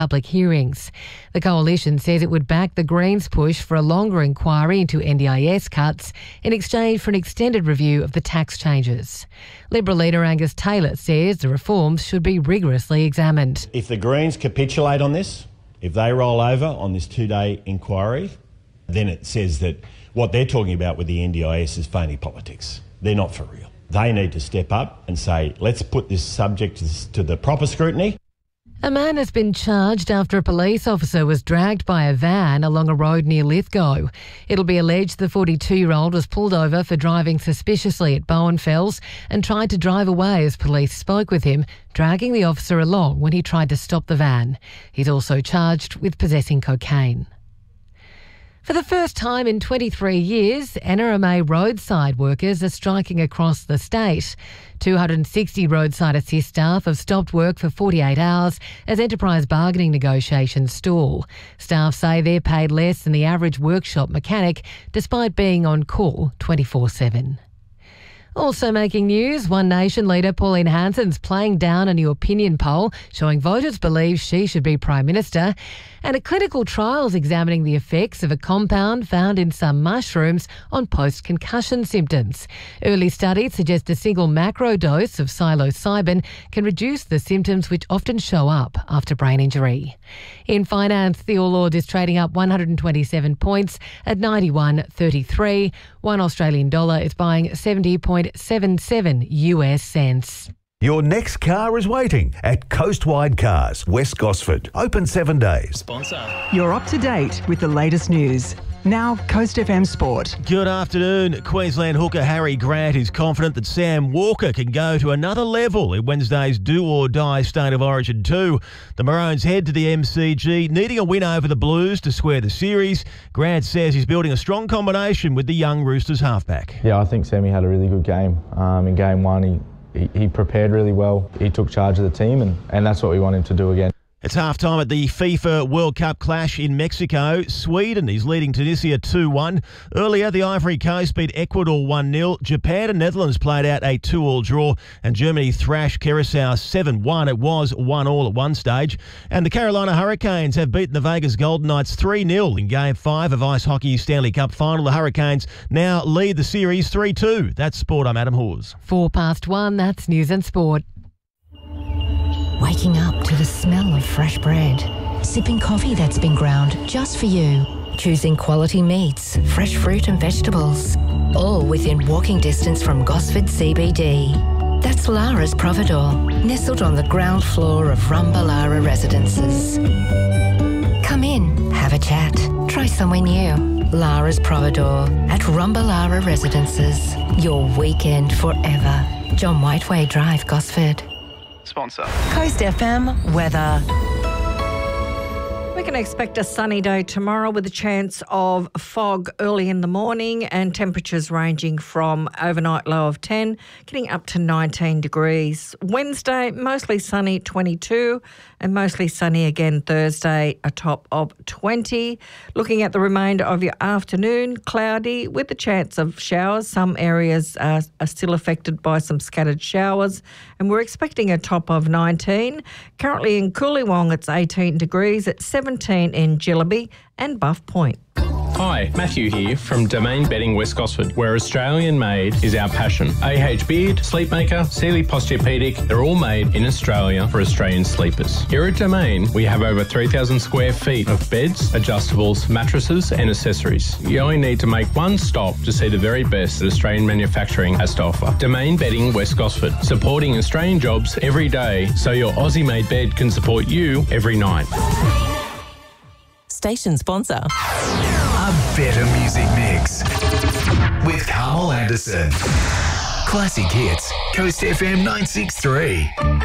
public hearings. The coalition says it would back the Greens' push for a longer inquiry into NDIS cuts in exchange for an extended review of the tax changes. Liberal leader Angus Taylor says the reforms should be rigorously examined. If the Greens capitulate on this, if they roll over on this 2-day inquiry, then it says that what they're talking about with the NDIS is phony politics. They're not for real. They need to step up and say, let's put this subject to the proper scrutiny. A man has been charged after a police officer was dragged by a van along a road near Lithgow. It'll be alleged the 42-year-old was pulled over for driving suspiciously at Bowenfells and tried to drive away as police spoke with him, dragging the officer along when he tried to stop the van. He's also charged with possessing cocaine. For the first time in 23 years, NRMA roadside workers are striking across the state. 260 roadside assist staff have stopped work for 48 hours as enterprise bargaining negotiations stall. Staff say they're paid less than the average workshop mechanic, despite being on call 24/7. Also making news, One Nation leader Pauline Hanson's playing down a new opinion poll showing voters believe she should be Prime Minister, and a clinical trial is examining the effects of a compound found in some mushrooms on post-concussion symptoms. Early studies suggest a single macro dose of psilocybin can reduce the symptoms which often show up after brain injury. In finance, the All Ords is trading up 127 points at 91.33. $1 Australian dollar is buying 70.77 US cents. Your next car is waiting at Coastwide Cars, West Gosford. Open 7 days. Sponsor. You're up to date with the latest news. Now, Coast FM Sport. Good afternoon. Queensland hooker Harry Grant is confident that Sam Walker can go to another level in Wednesday's do-or-die State of Origin 2. The Maroons head to the MCG, needing a win over the Blues to square the series. Grant says he's building a strong combination with the young Roosters halfback. Yeah, I think Sammy had a really good game. In game one, he prepared really well. He took charge of the team, and that's what we want him to do again. It's half-time at the FIFA World Cup clash in Mexico. Sweden is leading Tunisia 2-1. Earlier, the Ivory Coast beat Ecuador 1-0. Japan and Netherlands played out a 2-2 draw, and Germany thrashed Curacao 7-1. It was 1-1 at one stage. And the Carolina Hurricanes have beaten the Vegas Golden Knights 3-0 in Game 5 of Ice Hockey's Stanley Cup Final. The Hurricanes now lead the series 3-2. That's Sport. I'm Adam Hawes. 1:04, that's News and Sport. Waking up to the smell of fresh bread. Sipping coffee that's been ground just for you. Choosing quality meats, fresh fruit and vegetables. All within walking distance from Gosford CBD. That's Lara's Providore, nestled on the ground floor of Rumballara Residences. Come in, have a chat, try somewhere new. Lara's Providore at Rumballara Residences. Your weekend forever. John Whiteway Drive, Gosford. Sponsor. Coast FM weather. We can expect a sunny day tomorrow with a chance of fog early in the morning and temperatures ranging from overnight low of 10, getting up to 19 degrees. Wednesday, mostly sunny, 22, and mostly sunny again Thursday, a top of 20. Looking at the remainder of your afternoon, cloudy with a chance of showers. Some areas are still affected by some scattered showers, and we're expecting a top of 19. Currently in Coolewong, it's 18 degrees. It's 17 in Jillaby and Buff Point. Hi, Matthew here from Domain Bedding West Gosford, where Australian made is our passion. AH Beard, Sleepmaker, Sealy Posturepedic, they're all made in Australia for Australian sleepers. Here at Domain, we have over 3,000 square feet of beds, adjustables, mattresses and accessories. You only need to make one stop to see the very best that Australian manufacturing has to offer. Domain Bedding West Gosford, supporting Australian jobs every day so your Aussie-made bed can support you every night. Station sponsor. A better music mix with Carl Anderson. Classic hits, Coast FM 963.